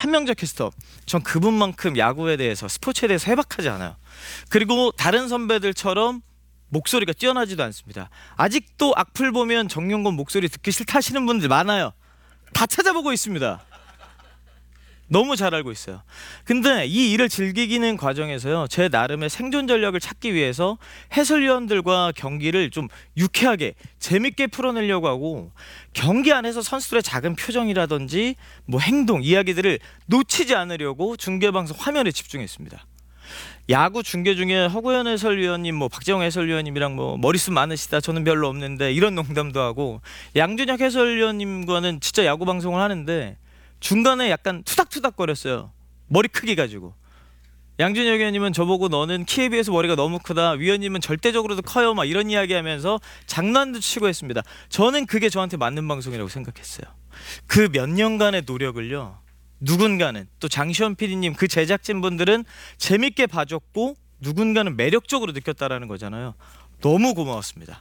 한명재 캐스터, 전 그분만큼 야구에 대해서, 스포츠에 대해서 해박하지 않아요. 그리고 다른 선배들처럼 목소리가 뛰어나지도 않습니다. 아직도 악플 보면 정용건 목소리 듣기 싫다 하시는 분들 많아요. 다 찾아보고 있습니다. 너무 잘 알고 있어요. 근데 이 일을 즐기는 과정에서요, 제 나름의 생존 전략을 찾기 위해서 해설위원들과 경기를 좀 유쾌하게 재밌게 풀어내려고 하고, 경기 안에서 선수들의 작은 표정이라든지 뭐 행동, 이야기들을 놓치지 않으려고 중계방송 화면에 집중했습니다. 야구 중계 중에 허구현 해설위원님, 뭐 박재홍 해설위원님이랑 뭐 머리숱 많으시다, 저는 별로 없는데, 이런 농담도 하고, 양준혁 해설위원님과는 진짜 야구 방송을 하는데 중간에 약간 투닥투닥거렸어요. 머리 크기 가지고. 양준혁 위원님은 저보고 너는 키에 비해서 머리가 너무 크다, 위원님은 절대적으로도 커요, 막 이런 이야기하면서 장난도 치고 했습니다. 저는 그게 저한테 맞는 방송이라고 생각했어요. 그 몇 년간의 노력을요, 누군가는, 또 장시현 PD님 그 제작진분들은 재밌게 봐줬고 누군가는 매력적으로 느꼈다라는 거잖아요. 너무 고마웠습니다.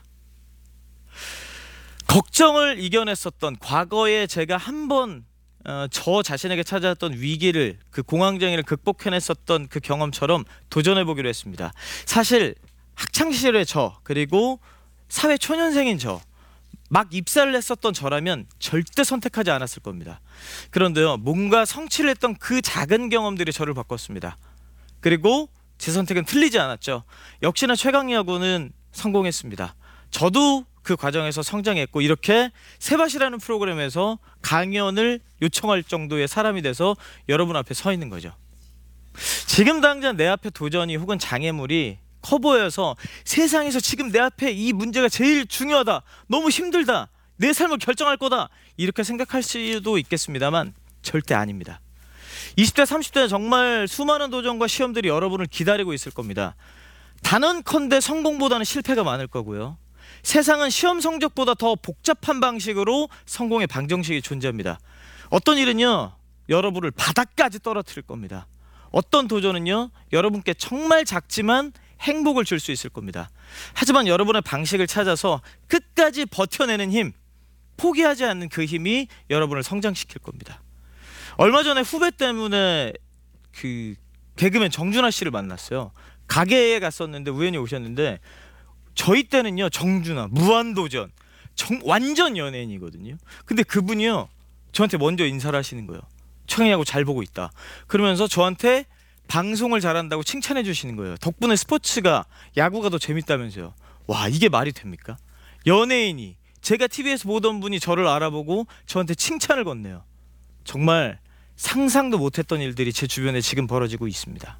걱정을 이겨냈었던 과거에 제가 한번 저 자신에게 찾아왔던 위기를, 그 공황장애를 극복해냈었던 그 경험처럼 도전해보기로 했습니다. 사실 학창시절의 저, 그리고 사회 초년생인 저, 막 입사를 했었던 저라면 절대 선택하지 않았을 겁니다. 그런데요, 뭔가 성취를 했던 그 작은 경험들이 저를 바꿨습니다. 그리고 제 선택은 틀리지 않았죠. 역시나 최강야구는 성공했습니다. 저도 그 과정에서 성장했고, 이렇게 세밭이라는 프로그램에서 강연을 요청할 정도의 사람이 돼서 여러분 앞에 서 있는 거죠. 지금 당장 내 앞에 도전이 혹은 장애물이 커 보여서 세상에서 지금 내 앞에 이 문제가 제일 중요하다, 너무 힘들다, 내 삶을 결정할 거다, 이렇게 생각할 수도 있겠습니다만 절대 아닙니다. 20대 30대는 정말 수많은 도전과 시험들이 여러분을 기다리고 있을 겁니다. 단언컨대 성공보다는 실패가 많을 거고요, 세상은 시험 성적보다 더 복잡한 방식으로 성공의 방정식이 존재합니다. 어떤 일은요, 여러분을 바닥까지 떨어뜨릴 겁니다. 어떤 도전은요, 여러분께 정말 작지만 행복을 줄 수 있을 겁니다. 하지만 여러분의 방식을 찾아서 끝까지 버텨내는 힘, 포기하지 않는 그 힘이 여러분을 성장시킬 겁니다. 얼마 전에 후배 때문에 그 개그맨 정준하 씨를 만났어요. 가게에 갔었는데 우연히 오셨는데, 저희 때는요, 정준하, 무한도전, 완전 연예인이거든요. 근데 그분이요, 저한테 먼저 인사를 하시는 거예요. 청양야구 잘 보고 있다. 그러면서 저한테 방송을 잘한다고 칭찬해 주시는 거예요. 덕분에 스포츠가, 야구가 더 재밌다면서요. 와, 이게 말이 됩니까? 연예인이, 제가 TV에서 보던 분이 저를 알아보고 저한테 칭찬을 건네요. 정말 상상도 못했던 일들이 제 주변에 지금 벌어지고 있습니다.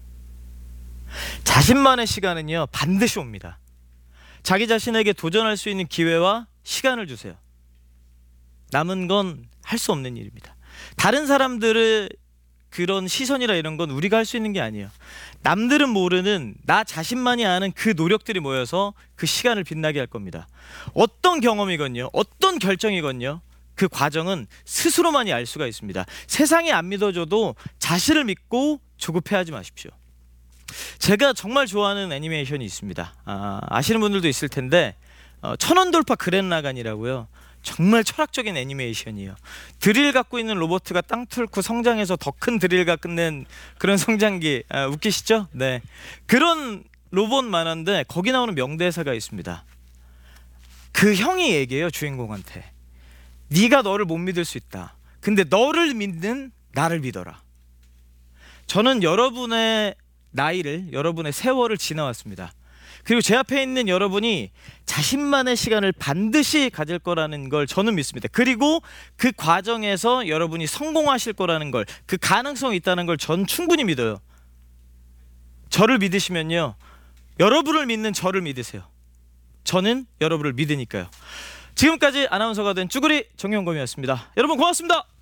자신만의 시간은요, 반드시 옵니다. 자기 자신에게 도전할 수 있는 기회와 시간을 주세요. 남은 건 할 수 없는 일입니다. 다른 사람들의 그런 시선이라 이런 건 우리가 할 수 있는 게 아니에요. 남들은 모르는 나 자신만이 아는 그 노력들이 모여서 그 시간을 빛나게 할 겁니다. 어떤 경험이건요, 어떤 결정이건요, 그 과정은 스스로만이 알 수가 있습니다. 세상이 안 믿어줘도 자신을 믿고 조급해하지 마십시오. 제가 정말 좋아하는 애니메이션이 있습니다. 아시는 분들도 있을 텐데, 천원돌파 그랜라간이라고요. 정말 철학적인 애니메이션이에요. 드릴 갖고 있는 로버트가 땅 뚫고 성장해서 더 큰 드릴과 끝낸 그런 성장기, 웃기시죠? 네, 그런 로봇 만화인데 거기 나오는 명대사가 있습니다. 그 형이 얘기해요, 주인공한테. 네가 너를 못 믿을 수 있다, 근데 너를 믿는 나를 믿어라. 저는 여러분의 나이를, 여러분의 세월을 지나왔습니다. 그리고 제 앞에 있는 여러분이 자신만의 시간을 반드시 가질 거라는 걸 저는 믿습니다. 그리고 그 과정에서 여러분이 성공하실 거라는 걸, 그 가능성이 있다는 걸 전 충분히 믿어요. 저를 믿으시면요, 여러분을 믿는 저를 믿으세요. 저는 여러분을 믿으니까요. 지금까지 아나운서가 된 쭈구리 정용검이었습니다. 여러분 고맙습니다.